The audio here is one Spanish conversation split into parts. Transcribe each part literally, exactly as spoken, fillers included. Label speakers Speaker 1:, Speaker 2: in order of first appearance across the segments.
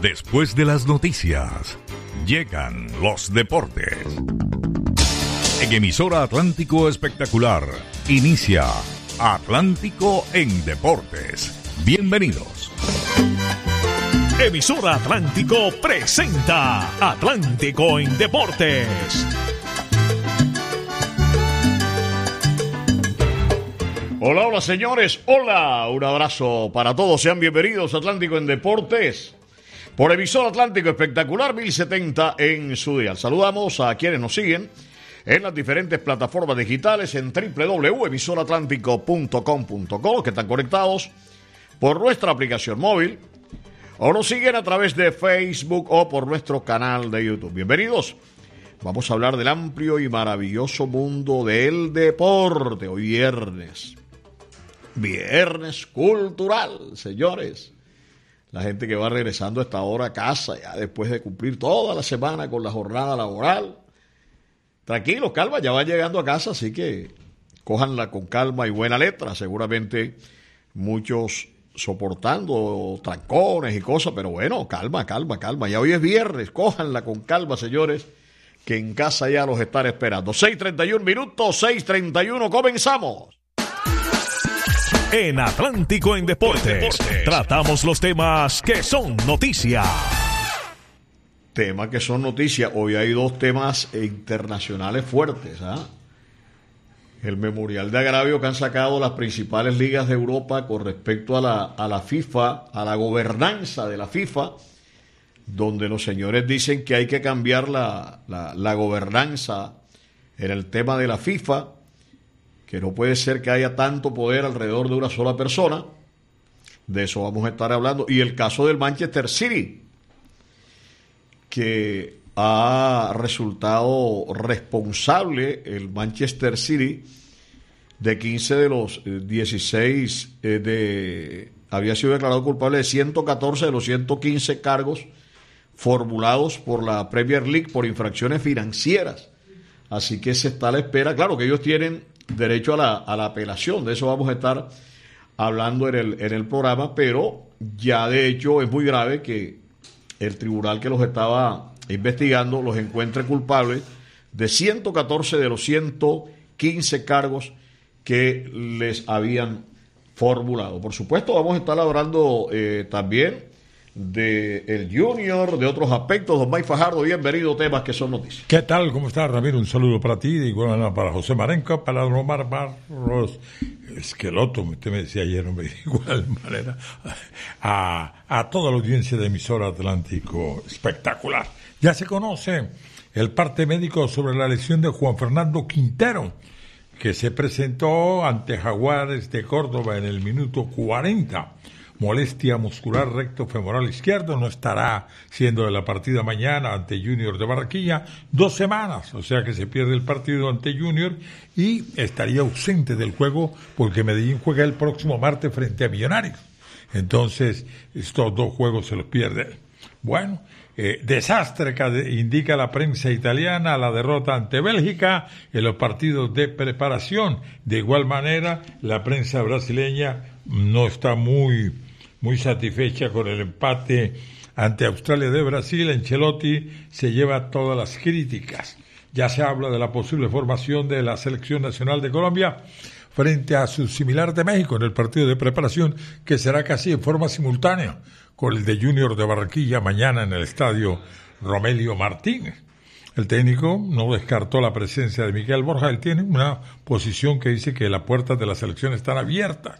Speaker 1: Después de las noticias, llegan los deportes. En emisora Atlántico Espectacular, inicia Atlántico en Deportes. Bienvenidos.
Speaker 2: Emisora Atlántico presenta Atlántico en Deportes.
Speaker 3: Hola, hola señores, hola, un abrazo para todos, sean bienvenidos a Atlántico en Deportes por emisora Atlántico Espectacular mil setenta en su dial. Saludamos a quienes nos siguen en las diferentes plataformas digitales en doble u doble u doble u punto emisora atlántico punto com punto co, que están conectados por nuestra aplicación móvil o nos siguen a través de Facebook o por nuestro canal de YouTube. Bienvenidos. Vamos a hablar del amplio y maravilloso mundo del deporte hoy viernes. Viernes cultural, señores. La gente que va regresando a esta hora a casa ya después de cumplir toda la semana con la jornada laboral. Tranquilos, calma, ya van llegando a casa, así que cójanla con calma y buena letra. Seguramente muchos soportando trancones y cosas, pero bueno, calma, calma, calma. Ya hoy es viernes, cójanla con calma, señores, que en casa ya los están esperando. seis treinta y uno minutos, seis treinta y uno, comenzamos.
Speaker 2: En Atlántico en Deportes, Deportes, tratamos los temas que son noticia.
Speaker 3: Temas que son noticia. Hoy hay dos temas internacionales fuertes. ¿ah? El memorial de agravio que han sacado las principales ligas de Europa con respecto a la, a la FIFA, a la gobernanza de la FIFA, donde los señores dicen que hay que cambiar la, la, la gobernanza en el tema de la FIFA, que no puede ser que haya tanto poder alrededor de una sola persona. De eso vamos a estar hablando. Y el caso del Manchester City, que ha resultado responsable el Manchester City de quince de los dieciséis, eh, de, había sido declarado culpable de ciento catorce de los ciento quince cargos formulados por la Premier League por infracciones financieras. Así que se está a la espera. Claro que ellos tienen derecho a la, a la apelación, de eso vamos a estar hablando en el, en el programa, pero ya de hecho es muy grave que el tribunal que los estaba investigando los encuentre culpables de ciento catorce de los ciento quince cargos que les habían formulado. Por supuesto, vamos a estar hablando eh, también de el Junior, de otros aspectos. Don Mike Fajardo, bienvenido, temas que son noticias.
Speaker 4: ¿Qué tal? ¿Cómo estás, Ramiro? Un saludo para ti, de igual manera para José Marenco, para Don Omar Barros Esqueloto, usted me decía ayer, hombre, de igual manera, a, a toda la audiencia de emisora Atlántico Espectacular. Ya se conoce el parte médico sobre la lesión de Juan Fernando Quintero, que se presentó ante Jaguares de Córdoba en el minuto cuarenta. Molestia muscular recto femoral izquierdo, no estará siendo de la partida mañana ante Junior de Barranquilla, dos semanas, o sea que se pierde el partido ante Junior y estaría ausente del juego porque Medellín juega el próximo martes frente a Millonarios. Entonces, estos dos juegos se los pierde. Bueno, eh, desastre que indica la prensa italiana, la derrota ante Bélgica en los partidos de preparación. De igual manera, la prensa brasileña no está muy... muy satisfecha con el empate ante Australia de Brasil. Ancelotti se lleva todas las críticas. Ya se habla de la posible formación de la selección nacional de Colombia frente a su similar de México en el partido de preparación, que será casi en forma simultánea con el de Junior de Barranquilla mañana en el estadio Romelio Martínez. El técnico no descartó la presencia de Miguel Borja. Él tiene una posición que dice que las puertas de la selección están abiertas.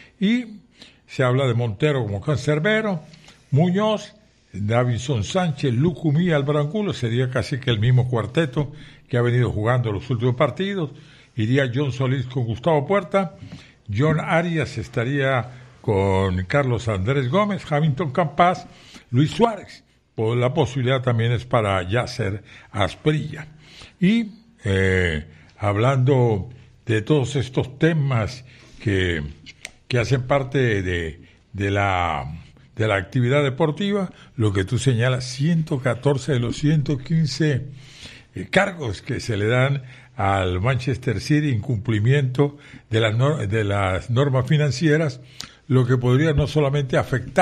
Speaker 4: Y se habla de Montero como cancerbero, Muñoz, Davinson Sánchez, Lucumí, Álvaro Angulo, sería casi que el mismo cuarteto que ha venido jugando los últimos partidos. Iría John Solís con Gustavo Puerta, John Arias estaría con Carlos Andrés Gómez, Hamilton Campas, Luis Suárez. Pues la posibilidad también es para Yasser Asprilla. Y eh, hablando de todos estos temas que... que hacen parte de, de, la, de la actividad deportiva, lo que tú señalas, ciento catorce de los ciento quince eh, cargos que se le dan al Manchester City, incumplimiento de las, no, de las normas financieras, lo que podría no solamente afectar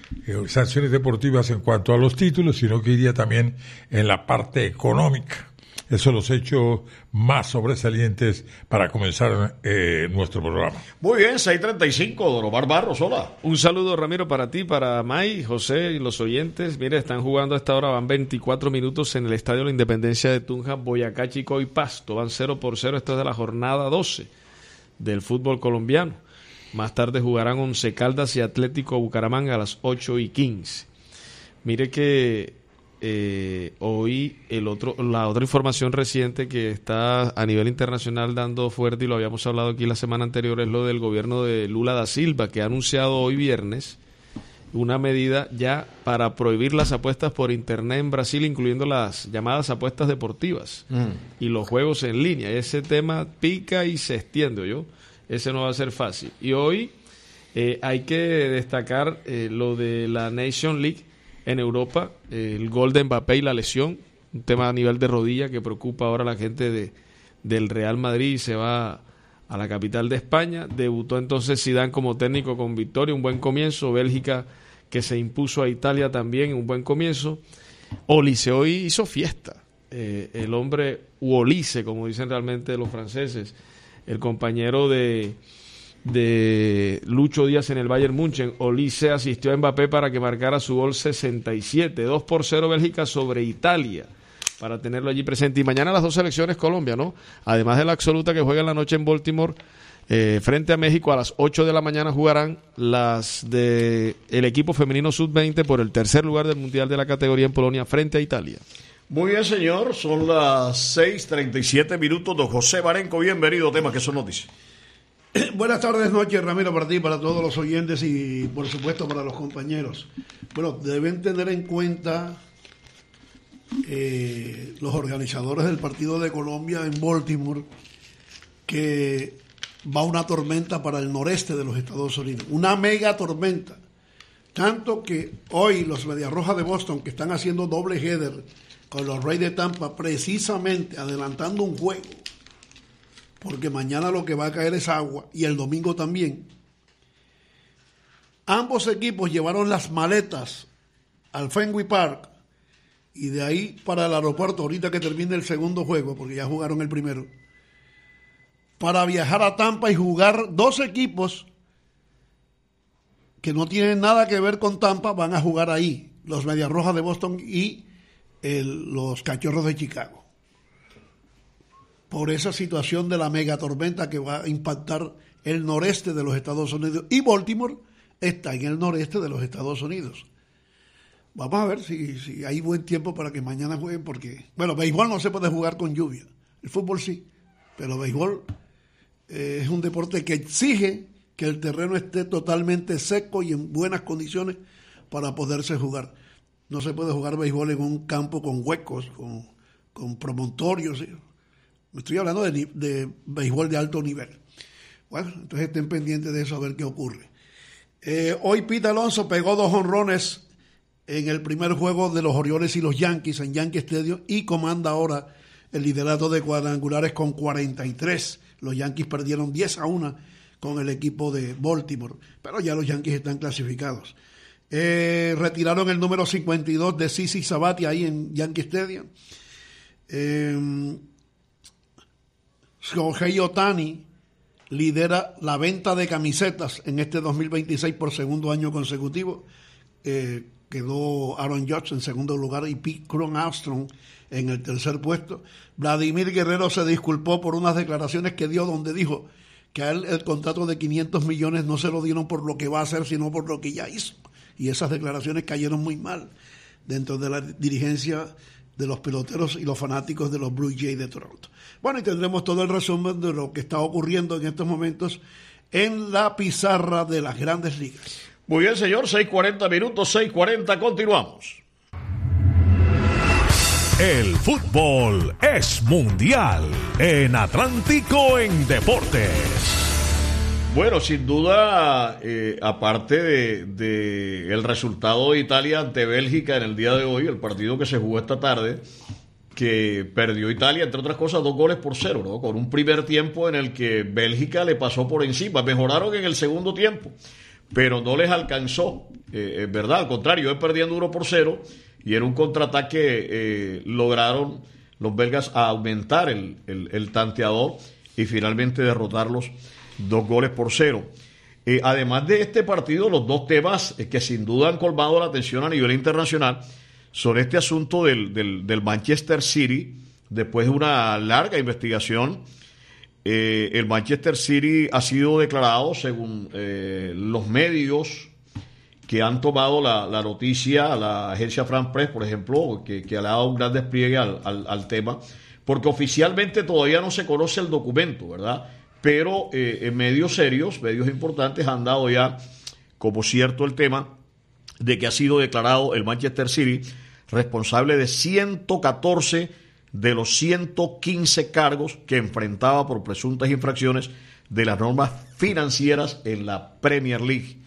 Speaker 4: eh, sanciones deportivas en cuanto a los títulos, sino que iría también en la parte económica. Esos son los hechos más sobresalientes para comenzar eh, nuestro programa.
Speaker 3: Muy bien, seis treinta y cinco, Don Omar Barros, hola.
Speaker 5: Un saludo, Ramiro, para ti, para May, José y los oyentes. Mire, están jugando a esta hora, van veinticuatro minutos en el Estadio de la Independencia de Tunja, Boyacá, Chico y Pasto. Van cero por cero, esto es de la jornada doce del fútbol colombiano. Más tarde jugarán Once Caldas y Atlético Bucaramanga a las ocho y quince. Mire que Eh, hoy el otro, la otra información reciente que está a nivel internacional dando fuerte, y lo habíamos hablado aquí la semana anterior, es lo del gobierno de Lula da Silva, que ha anunciado hoy viernes una medida ya para prohibir las apuestas por internet en Brasil, incluyendo las llamadas apuestas deportivas mm. y los juegos en línea. Ese tema pica y se extiende, yo ese no va a ser fácil. Y hoy eh, hay que destacar eh, lo de la Nation League en Europa, eh, el gol de Mbappé y la lesión, un tema a nivel de rodilla que preocupa ahora a la gente de, del Real Madrid, y se va a la capital de España. Debutó entonces Zidane como técnico con victoria, un buen comienzo. Bélgica, que se impuso a Italia también, un buen comienzo. Olise hoy hizo fiesta, eh, el hombre Olise, como dicen realmente los franceses, el compañero de de Lucho Díaz en el Bayern München. Olise asistió a Mbappé para que marcara su gol sesenta y siete, dos por cero Bélgica sobre Italia, para tenerlo allí presente. Y mañana las dos selecciones Colombia, ¿no? Además de la absoluta que juega en la noche en Baltimore, eh, frente a México, a las ocho de la mañana jugarán las de el equipo femenino sub veinte por el tercer lugar del Mundial de la categoría en Polonia frente a Italia.
Speaker 3: Muy bien, señor, son las seis treinta y siete minutos. Don José Marenco, bienvenido. Temas que son noticias.
Speaker 6: Buenas tardes, noches, Ramiro, para ti, para todos los oyentes y, por supuesto, para los compañeros. Bueno, deben tener en cuenta eh, los organizadores del partido de Colombia en Baltimore que va una tormenta para el noreste de los Estados Unidos, una mega tormenta. Tanto que hoy los Mediarrojas de Boston, que están haciendo doble header con los Rays de Tampa, precisamente adelantando un juego, porque mañana lo que va a caer es agua, y el domingo también. Ambos equipos llevaron las maletas al Fenway Park, y de ahí para el aeropuerto, ahorita que termine el segundo juego, porque ya jugaron el primero, para viajar a Tampa y jugar. Dos equipos que no tienen nada que ver con Tampa van a jugar ahí, los Mediarrojas de Boston y el, los Cachorros de Chicago, por esa situación de la megatormenta que va a impactar el noreste de los Estados Unidos. Y Baltimore está en el noreste de los Estados Unidos. Vamos a ver si, si hay buen tiempo para que mañana jueguen, porque, bueno, béisbol no se puede jugar con lluvia, el fútbol sí, pero béisbol eh, es un deporte que exige que el terreno esté totalmente seco y en buenas condiciones para poderse jugar. No se puede jugar béisbol en un campo con huecos, con, con promontorios, ¿sí? Estoy hablando de, de béisbol de alto nivel. Bueno, entonces estén pendientes de eso, a ver qué ocurre. Eh, hoy Pete Alonso pegó dos jonrones en el primer juego de los Orioles y los Yankees en Yankee Stadium, y comanda ahora el liderato de cuadrangulares con cuarenta y tres. Los Yankees perdieron diez a uno con el equipo de Baltimore, pero ya los Yankees están clasificados. Eh, retiraron el número cincuenta y dos de CeCe Sabathia ahí en Yankee Stadium. Eh, Shohei Ohtani lidera la venta de camisetas en este dos mil veintiséis por segundo año consecutivo. Eh, quedó Aaron Judge en segundo lugar y Pete Crow Armstrong en el tercer puesto. Vladimir Guerrero se disculpó por unas declaraciones que dio, donde dijo que a él el contrato de quinientos millones no se lo dieron por lo que va a hacer, sino por lo que ya hizo. Y esas declaraciones cayeron muy mal dentro de la dirigencia de los peloteros y los fanáticos de los Blue Jays de Toronto. Bueno, y tendremos todo el resumen de lo que está ocurriendo en estos momentos en la pizarra de las Grandes Ligas.
Speaker 3: Muy bien, señor, seis cuarenta minutos, seis cuarenta, continuamos.
Speaker 2: El fútbol es mundial en Atlántico en Deportes.
Speaker 3: Bueno, sin duda, eh, aparte de, de el resultado de Italia ante Bélgica en el día de hoy, el partido que se jugó esta tarde, que perdió Italia, entre otras cosas, dos goles por cero, ¿no? Con un primer tiempo en el que Bélgica le pasó por encima. Mejoraron en el segundo tiempo, pero no les alcanzó, eh, es verdad, al contrario, iban perdiendo uno por cero y en un contraataque eh, lograron los belgas aumentar el, el, el tanteador y finalmente derrotarlos dos goles por cero. Eh, además de este partido, los dos temas eh, que sin duda han colmado la atención a nivel internacional son este asunto del, del, del Manchester City. Después de una larga investigación, eh, el Manchester City ha sido declarado, según eh, los medios que han tomado la, la noticia, la agencia France Press, por ejemplo, que, que ha dado un gran despliegue al, al, al tema, porque oficialmente todavía no se conoce el documento, ¿verdad? Pero eh, en medios serios, medios importantes, han dado ya como cierto el tema de que ha sido declarado el Manchester City responsable de ciento catorce de los ciento quince cargos que enfrentaba por presuntas infracciones de las normas financieras en la Premier League.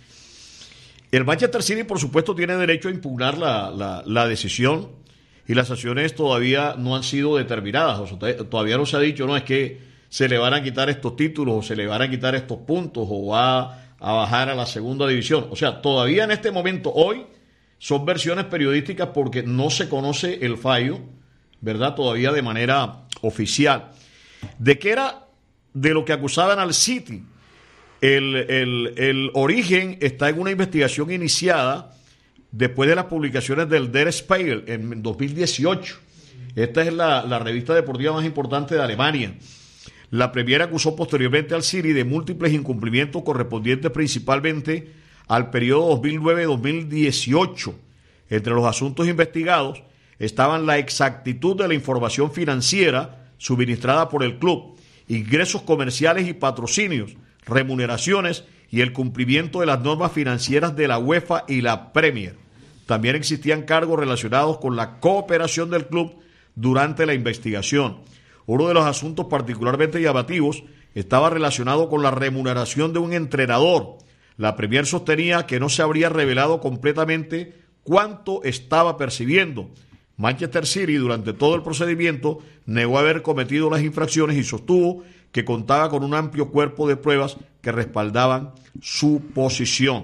Speaker 3: El Manchester City, por supuesto, tiene derecho a impugnar la, la, la decisión y las sanciones todavía no han sido determinadas. O sea, todavía no se ha dicho, no, es que se le van a quitar estos títulos o se le van a quitar estos puntos o va a bajar a la segunda división. O sea, todavía en este momento, hoy, son versiones periodísticas porque no se conoce el fallo, ¿verdad? Todavía de manera oficial. ¿De qué era de lo que acusaban al City? El, el, el origen está en una investigación iniciada después de las publicaciones del Der Spiegel en dos mil dieciocho. Esta es la, la revista deportiva más importante de Alemania. La Premier acusó posteriormente al City de múltiples incumplimientos correspondientes principalmente al periodo dos mil nueve a dos mil dieciocho. Entre los asuntos investigados estaban la exactitud de la información financiera suministrada por el club, ingresos comerciales y patrocinios, remuneraciones y el cumplimiento de las normas financieras de la UEFA y la Premier. También existían cargos relacionados con la cooperación del club durante la investigación. Uno de los asuntos particularmente llamativos estaba relacionado con la remuneración de un entrenador. La Premier sostenía que no se habría revelado completamente cuánto estaba percibiendo. Manchester City, durante todo el procedimiento, negó haber cometido las infracciones y sostuvo que contaba con un amplio cuerpo de pruebas que respaldaban su posición.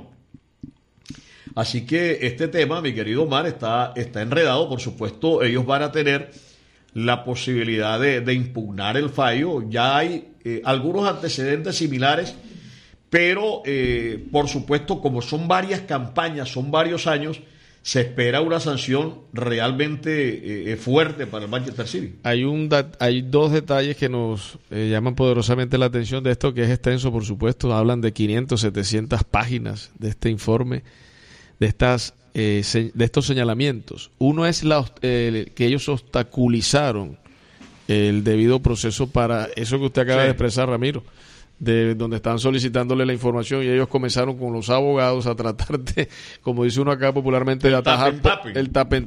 Speaker 3: Así que este tema, mi querido Omar, está, está enredado. Por supuesto, ellos van a tener la posibilidad de, de impugnar el fallo. Ya hay eh, algunos antecedentes similares, pero eh, por supuesto, como son varias campañas, son varios años, se espera una sanción realmente eh, fuerte para el Manchester City.
Speaker 5: Hay un da- hay dos detalles que nos eh, llaman poderosamente la atención de esto, que es extenso, por supuesto. Hablan de quinientas, setecientas páginas de este informe, de estas eh, se- de estos señalamientos. Uno es la, eh, que ellos obstaculizaron el debido proceso para eso que usted acaba sí. de expresar, Ramiro, de donde están solicitándole la información y ellos comenzaron con los abogados a tratar de, como dice uno acá popularmente, de atajar el tapen